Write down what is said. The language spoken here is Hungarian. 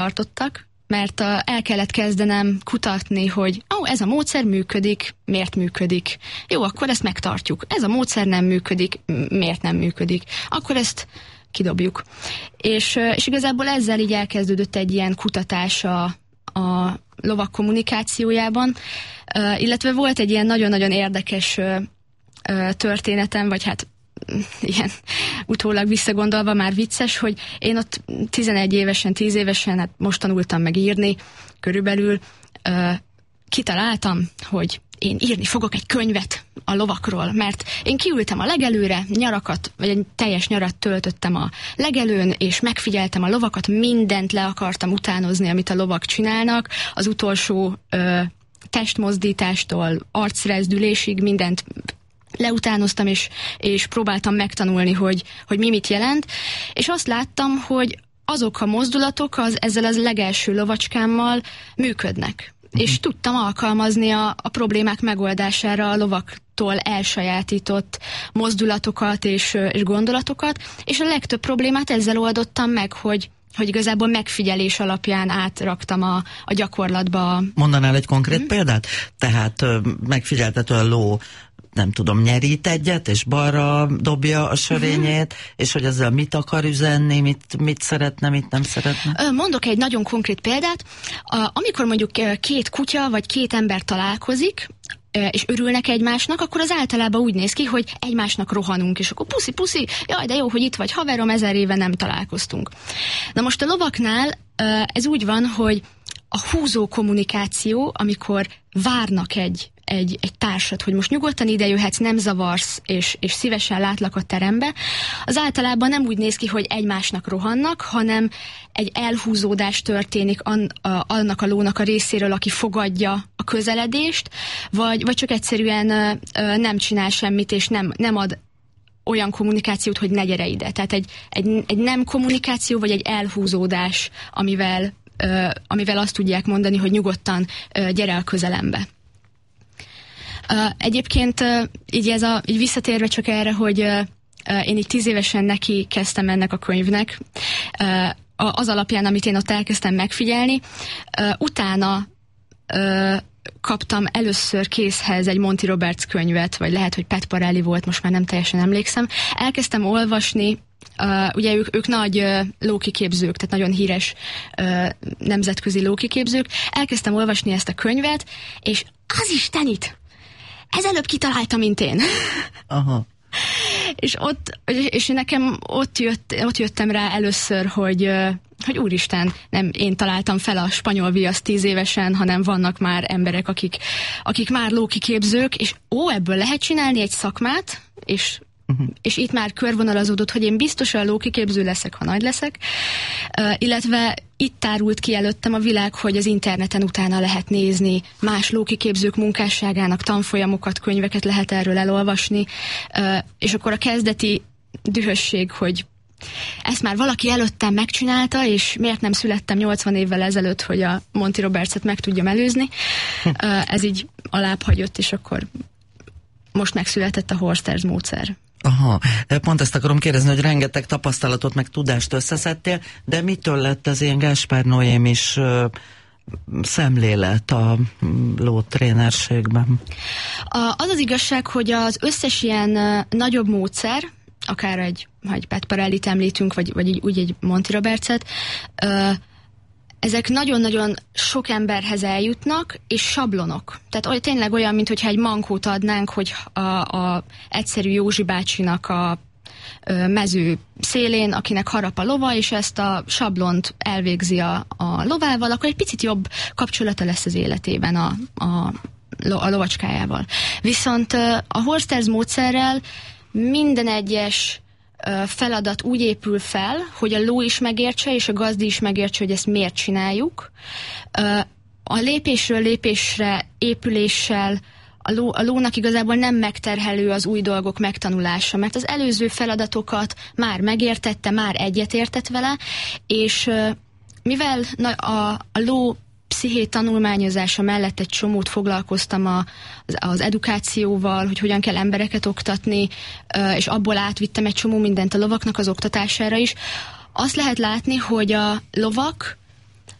tartottak, mert el kellett kezdenem kutatni, hogy ez a módszer működik, miért működik. Jó, akkor ezt megtartjuk. Ez a módszer nem működik, miért nem működik. Akkor ezt kidobjuk. És igazából ezzel így elkezdődött egy ilyen kutatás a lovak kommunikációjában, illetve volt egy ilyen nagyon-nagyon érdekes történetem, vagy hát ilyen utólag visszagondolva már vicces, hogy én ott 11 évesen, 10 évesen, hát most tanultam meg írni, körülbelül kitaláltam, hogy én írni fogok egy könyvet a lovakról, mert én kiültem a legelőre, nyarakat, vagy egy teljes nyarat töltöttem a legelőn, és megfigyeltem a lovakat, mindent le akartam utánozni, amit a lovak csinálnak, az utolsó testmozdítástól arcrezdülésig mindent leutánoztam, és próbáltam megtanulni, hogy mi mit jelent, és azt láttam, hogy azok a mozdulatok ezzel az legelső lovacskámmal működnek. És tudtam alkalmazni a problémák megoldására a lovaktól elsajátított mozdulatokat és gondolatokat, és a legtöbb problémát ezzel oldottam meg, hogy igazából megfigyelés alapján átraktam a gyakorlatba. Mondanál egy konkrét példát? Tehát megfigyeltető a ló, nem tudom, nyerít egyet, és balra dobja a sörényét, és hogy ezzel mit akar üzenni, mit szeretne, mit nem szeretne? Mondok egy nagyon konkrét példát. Amikor mondjuk két kutya vagy két ember találkozik, és örülnek egymásnak, akkor az általában úgy néz ki, hogy egymásnak rohanunk, és akkor puszi, jaj, de jó, hogy itt vagy haverom, 1000 éve nem találkoztunk. Na most a lovaknál ez úgy van, hogy a húzó kommunikáció, amikor várnak egy társat, hogy most nyugodtan ide jöhetsz, nem zavarsz, és szívesen látlak a terembe, az általában nem úgy néz ki, hogy egymásnak rohannak, hanem egy elhúzódás történik annak a lónak a részéről, aki fogadja a közeledést, vagy csak egyszerűen nem csinál semmit, és nem ad olyan kommunikációt, hogy ne gyere ide. Tehát egy nem kommunikáció, vagy egy elhúzódás, amivel azt tudják mondani, hogy nyugodtan gyere a közelembe. Egyébként így visszatérve csak erre, hogy én így 10 évesen neki kezdtem ennek a könyvnek, az alapján, amit én ott elkezdtem megfigyelni, utána kaptam először készhez egy Monty Roberts könyvet, vagy lehet, hogy Pat Parelli volt, most már nem teljesen emlékszem. Elkezdtem olvasni, ugye ők nagy lókiképzők, tehát nagyon híres nemzetközi lókiképzők. Elkezdtem olvasni ezt a könyvet, és az Istenit! Ezelőbb kitaláltam, mint én. Aha. És nekem ott jöttem rá először, hogy úristen, nem én találtam fel a spanyol viaszt 10 évesen, hanem vannak már emberek, akik már lókiképzők, és ebből lehet csinálni egy szakmát, és itt már körvonalazódott, hogy én biztosan lókiképző leszek, ha nagy leszek, illetve itt tárult ki előttem a világ, hogy az interneten utána lehet nézni más lókiképzők munkásságának tanfolyamokat, könyveket lehet erről elolvasni, és akkor a kezdeti dühösség, hogy ezt már valaki előttem megcsinálta, és miért nem születtem 80 évvel ezelőtt, hogy a Monty Robertset meg tudjam előzni, ez így alább hagyott, és akkor most megszületett a Horsters módszer. Aha, pont ezt akarom kérdezni, hogy rengeteg tapasztalatot meg tudást összeszedtél, de mitől lett az ilyen Gáspár Noémis szemlélet a lótrénerségben? Az az igazság, hogy az összes ilyen nagyobb módszer, akár egy Pat Parellit említünk, vagy úgy egy Monty Robertset, ezek nagyon-nagyon sok emberhez eljutnak, és sablonok. Tehát tényleg olyan, mintha egy mankót adnánk, hogy a egyszerű Józsi bácsinak a mező szélén, akinek harap a lova, és ezt a sablont elvégzi a lovával, akkor egy picit jobb kapcsolata lesz az életében a lovacskájával. Viszont a Horsters módszerrel minden egyes feladat úgy épül fel, hogy a ló is megértse, és a gazdi is megértse, hogy ezt miért csináljuk. A lépésről lépésre épüléssel a lónak igazából nem megterhelő az új dolgok megtanulása, mert az előző feladatokat már megértette, már egyetértett vele, és mivel a ló psziché tanulmányozása mellett egy csomót foglalkoztam az edukációval, hogy hogyan kell embereket oktatni, és abból átvittem egy csomó mindent a lovaknak az oktatására is. Azt lehet látni, hogy a lovak